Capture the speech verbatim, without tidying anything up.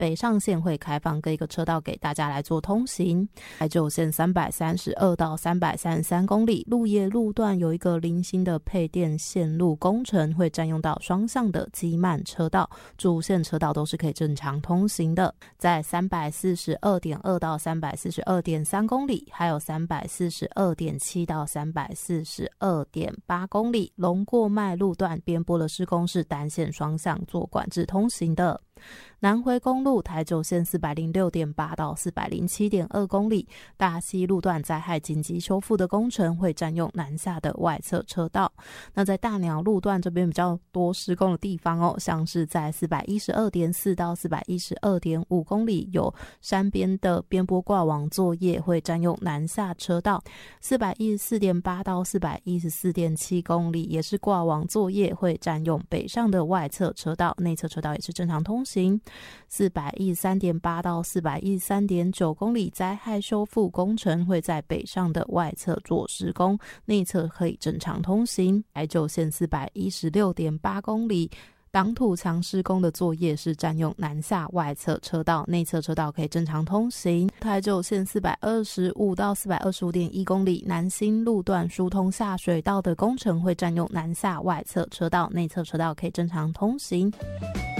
北上线会开放各一个车道给大家来做通行。台九线三百三十二到三百三十三公里鹿野路段有一个零星的配电线路工程，会占用到双向的机慢车道，主线车道都是可以正常通行的。在三百四十二点二到三百四十二点三公里，还有三百四十二点七到三百四十二点八公里龙过脉路段边坡的施工是单线双向做管制通行的。南回公路台九线四百零六点八到四百零七点二公里大溪路段灾害紧急修复的工程会占用南下的外侧车道。那在大鸟路段这边比较多施工的地方哦，像是在四百一十二点四到四百一十二点五公里有山边的边坡挂网作业，会占用南下车道。四百一十四点八到四百一十四点七公里也是挂网作业，会占用北上的外侧车道，内侧车道也是正常通行。四百一十三点八到四百一十三点九公里灾害修复工程会在北上的外侧做施工，内侧可以正常通行。台九线四百一十六点八公里挡土墙施工的作业是占用南下外侧车道，内侧车道可以正常通行。台九线四百二十五到四百二十五点一公里南新路段疏通下水道的工程会占用南下外侧车道，内侧车道可以正常通行。